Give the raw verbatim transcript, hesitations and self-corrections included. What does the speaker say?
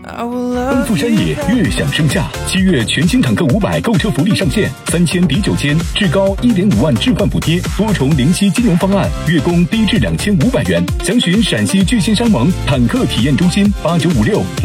奔赴山野，悦享生驾。七月全新坦克五百购车福利上线，三千抵九千，至高一点五万置换补贴，多重零息金融方案，月供低至两千五百元。详询陕西巨星商盟坦克体验中心八九五六